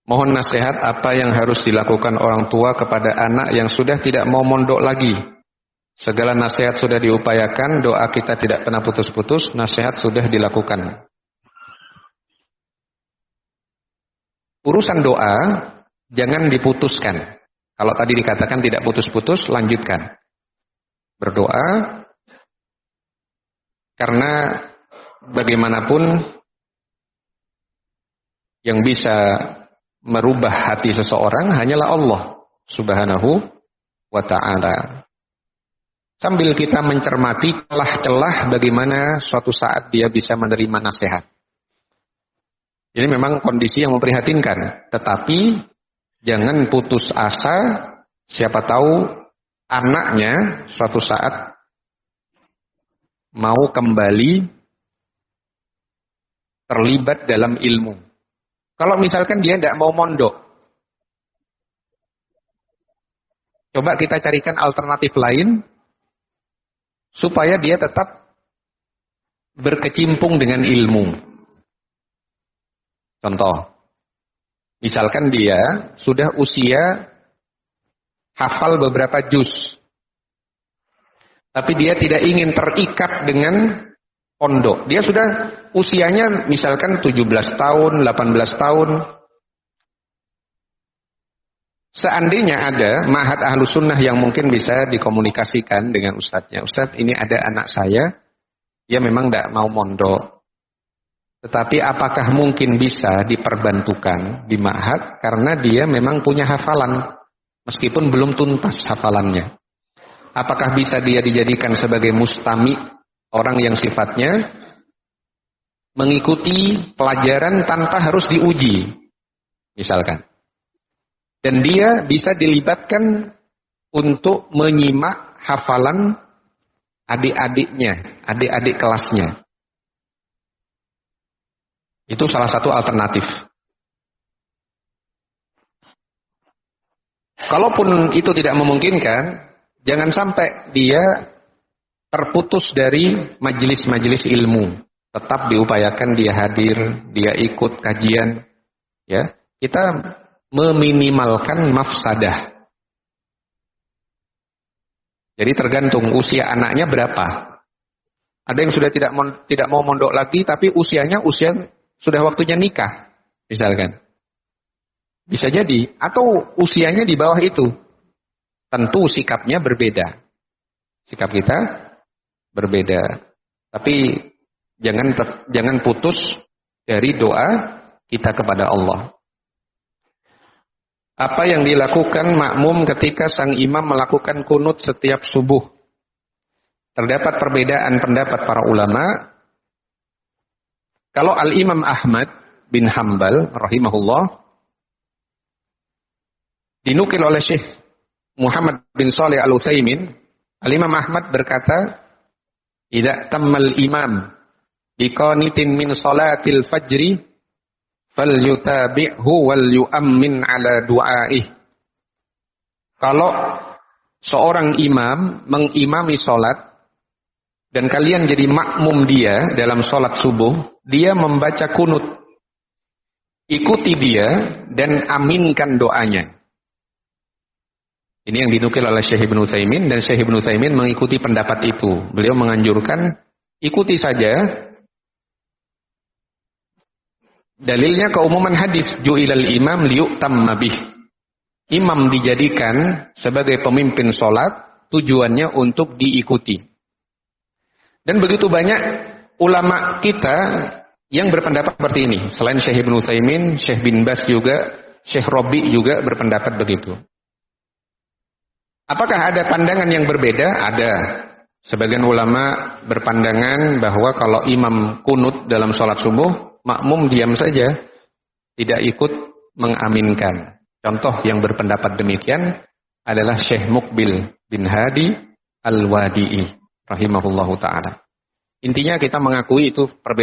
Mohon nasihat apa yang harus dilakukan orang tua kepada anak yang sudah tidak mau mondok lagi. Segala nasihat sudah diupayakan, doa kita tidak pernah putus-putus, nasihat sudah dilakukan. Urusan doa, jangan diputuskan. Kalau tadi dikatakan tidak putus-putus, lanjutkan. Berdoa, karena bagaimanapun yang bisa merubah hati seseorang hanyalah Allah Subhanahu wa ta'ala. Sambil kita mencermati celah-celah bagaimana suatu saat dia bisa menerima nasihat. Ini memang kondisi yang memprihatinkan. Tetapi jangan putus asa, siapa tahu anaknya suatu saat mau kembali terlibat dalam ilmu. Kalau misalkan dia tidak mau mondok, coba kita carikan alternatif lain supaya dia tetap berkecimpung dengan ilmu. Contoh, misalkan dia sudah usia hafal beberapa juz, tapi dia tidak ingin terikat dengan pondok. Dia sudah usianya misalkan 17 tahun, 18 tahun. Seandainya ada ma'had ahlus sunnah yang mungkin bisa dikomunikasikan dengan ustadznya. Ustadz, ini ada anak saya, dia memang tidak mau mondok. Tetapi apakah mungkin bisa diperbantukan di ma'had karena dia memang punya hafalan, meskipun belum tuntas hafalannya. Apakah bisa dia dijadikan sebagai mustami, orang yang sifatnya mengikuti pelajaran tanpa harus diuji, misalkan. Dan dia bisa dilibatkan untuk menyimak hafalan adik-adiknya, adik-adik kelasnya. Itu salah satu alternatif. Kalaupun itu tidak memungkinkan, jangan sampai dia terputus dari majelis-majelis ilmu. Tetap diupayakan dia hadir, dia ikut kajian. Ya, kita meminimalkan mafsadah. Jadi tergantung usia anaknya berapa. Ada yang sudah tidak mau mondok lagi, tapi usianya sudah waktunya nikah, misalkan. Bisa jadi, atau usianya di bawah itu. Tentu sikapnya berbeda. Sikap kita berbeda. Tapi jangan putus dari doa kita kepada Allah. Apa yang dilakukan makmum ketika sang imam melakukan kunut setiap subuh? Terdapat perbedaan pendapat para ulama. Kalau Al-Imam Ahmad bin Hanbal rahimahullah dinukil oleh Syekh Muhammad bin Shalih Al-Utsaimin, Al-Imam Ahmad berkata, "Idza tammal imam biqanitin min salatil fajri falyutabi'hu wal yu'ammin ala du'aih." Kalau seorang imam mengimami salat dan kalian jadi makmum dia dalam salat subuh, dia membaca kunut, ikuti dia dan aminkan doanya. Ini yang dinukil oleh Syekh Ibnu Utsaimin, dan Syekh Ibnu Utsaimin mengikuti pendapat itu. Beliau menganjurkan ikuti saja. Dalilnya keumuman hadis, ju'ilal imam liyu'tamma bih. Imam dijadikan sebagai pemimpin sholat, tujuannya untuk diikuti. Dan begitu banyak ulama kita yang berpendapat seperti ini. Selain Syekh Ibnu Utsaimin, Syekh bin Baz juga, Syekh Rabi juga berpendapat begitu. Apakah ada pandangan yang berbeda? Ada. Sebagian ulama berpandangan bahwa kalau imam kunut dalam sholat subuh, makmum diam saja, tidak ikut mengaminkan. Contoh yang berpendapat demikian adalah Syekh Muqbil bin Hadi Al-Wadi'i rahimahullahu ta'ala. Intinya kita mengakui itu perbedaan.